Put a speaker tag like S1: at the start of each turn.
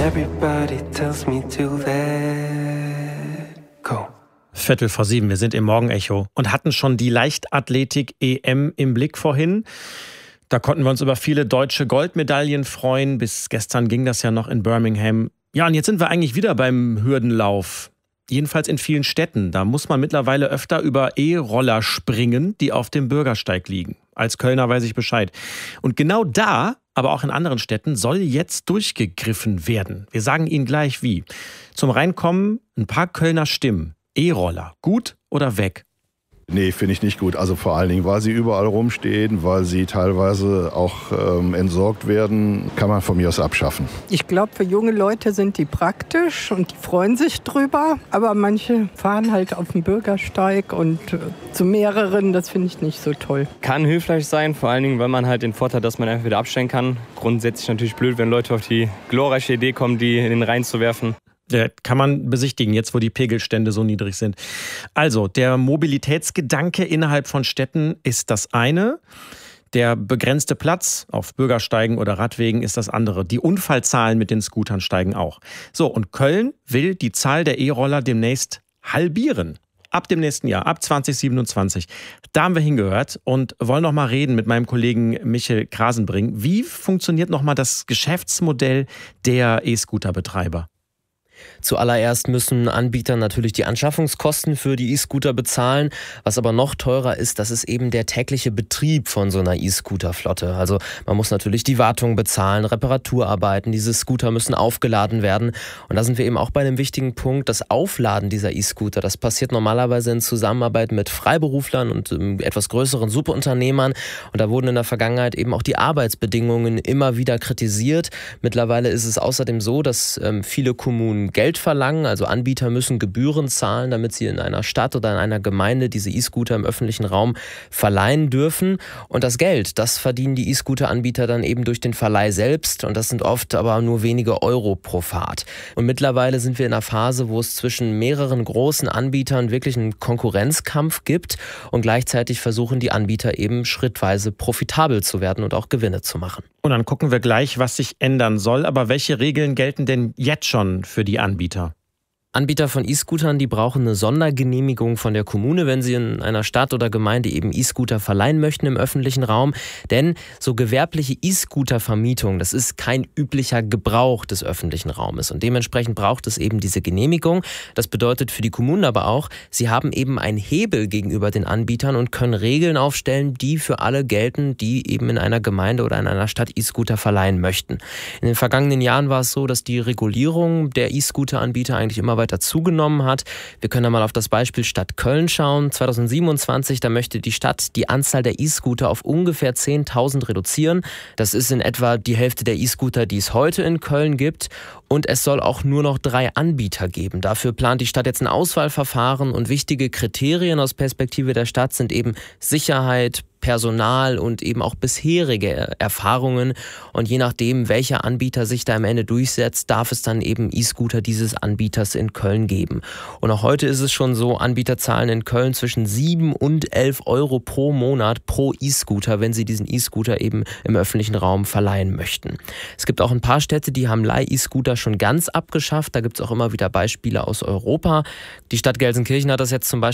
S1: Everybody tells me to let go.
S2: 7:15, wir sind im Morgenecho und hatten schon die Leichtathletik-EM im Blick vorhin. Da konnten wir uns über viele deutsche Goldmedaillen freuen. Bis gestern ging das ja noch in Birmingham. Ja, und jetzt sind wir eigentlich wieder beim Hürdenlauf. Jedenfalls in vielen Städten. Da muss man mittlerweile öfter über E-Roller springen, die auf dem Bürgersteig liegen. Als Kölner weiß ich Bescheid. Und genau da, aber auch in anderen Städten, soll jetzt durchgegriffen werden. Wir sagen Ihnen gleich wie. Zum Reinkommen ein paar Kölner Stimmen. E-Roller, gut oder weg?
S3: Nee, finde ich nicht gut. Also vor allen Dingen, weil sie überall rumstehen, weil sie teilweise auch entsorgt werden, kann man von mir aus abschaffen.
S4: Ich glaube, für junge Leute sind die praktisch und die freuen sich drüber. Aber manche fahren halt auf dem Bürgersteig und zu mehreren, das finde ich nicht so toll.
S5: Kann hilfreich sein, vor allen Dingen, weil man halt den Vorteil hat, dass man einfach wieder abstellen kann. Grundsätzlich natürlich blöd, wenn Leute auf die glorreiche Idee kommen, die in den Rhein zu werfen.
S2: Der kann man besichtigen, jetzt wo die Pegelstände so niedrig sind. Also, der Mobilitätsgedanke innerhalb von Städten ist das eine. Der begrenzte Platz auf Bürgersteigen oder Radwegen ist das andere. Die Unfallzahlen mit den Scootern steigen auch. So, und Köln will die Zahl der E-Roller demnächst halbieren. Ab dem nächsten Jahr, ab 2027. Da haben wir hingehört und wollen noch mal reden mit meinem Kollegen Michel Krasenbrink. Wie funktioniert noch mal das Geschäftsmodell der E-Scooter-Betreiber?
S6: Zuallererst müssen Anbieter natürlich die Anschaffungskosten für die E-Scooter bezahlen. Was aber noch teurer ist, das ist eben der tägliche Betrieb von so einer E-Scooter-Flotte. Also man muss natürlich die Wartung bezahlen, Reparaturarbeiten, diese Scooter müssen aufgeladen werden. Und da sind wir eben auch bei einem wichtigen Punkt, das Aufladen dieser E-Scooter. Das passiert normalerweise in Zusammenarbeit mit Freiberuflern und etwas größeren Subunternehmern. Und da wurden in der Vergangenheit eben auch die Arbeitsbedingungen immer wieder kritisiert. Mittlerweile ist es außerdem so, dass viele Kommunen Geld verlangen, also Anbieter müssen Gebühren zahlen, damit sie in einer Stadt oder in einer Gemeinde diese E-Scooter im öffentlichen Raum verleihen dürfen. Und das Geld, das verdienen die E-Scooter-Anbieter dann eben durch den Verleih selbst. Und das sind oft aber nur wenige Euro pro Fahrt. Und mittlerweile sind wir in einer Phase, wo es zwischen mehreren großen Anbietern wirklich einen Konkurrenzkampf gibt. Und gleichzeitig versuchen die Anbieter eben schrittweise profitabel zu werden und auch Gewinne zu machen.
S2: Und dann gucken wir gleich, was sich ändern soll. Aber welche Regeln gelten denn jetzt schon für die Anbieter?
S6: Anbieter von E-Scootern, die brauchen eine Sondergenehmigung von der Kommune, wenn sie in einer Stadt oder Gemeinde eben E-Scooter verleihen möchten im öffentlichen Raum. Denn so gewerbliche E-Scooter-Vermietung, das ist kein üblicher Gebrauch des öffentlichen Raumes. Und dementsprechend braucht es eben diese Genehmigung. Das bedeutet für die Kommunen aber auch, sie haben eben einen Hebel gegenüber den Anbietern und können Regeln aufstellen, die für alle gelten, die eben in einer Gemeinde oder in einer Stadt E-Scooter verleihen möchten. In den vergangenen Jahren war es so, dass die Regulierung der E-Scooter-Anbieter eigentlich immer weiter zugenommen hat. Wir können da mal auf das Beispiel Stadt Köln schauen. 2027, da möchte die Stadt die Anzahl der E-Scooter auf ungefähr 10.000 reduzieren. Das ist in etwa die Hälfte der E-Scooter, die es heute in Köln gibt. Und es soll auch nur noch 3 Anbieter geben. Dafür plant die Stadt jetzt ein Auswahlverfahren und wichtige Kriterien aus Perspektive der Stadt sind eben Sicherheit, Personal und eben auch bisherige Erfahrungen. Und je nachdem, welcher Anbieter sich da am Ende durchsetzt, darf es dann eben E-Scooter dieses Anbieters in Köln geben. Und auch heute ist es schon so, Anbieter zahlen in Köln zwischen 7 und 11 Euro pro Monat pro E-Scooter, wenn sie diesen E-Scooter eben im öffentlichen Raum verleihen möchten. Es gibt auch ein paar Städte, die haben Leih-E-Scooter schon ganz abgeschafft. Da gibt es auch immer wieder Beispiele aus Europa. Die Stadt Gelsenkirchen hat das jetzt zum Beispiel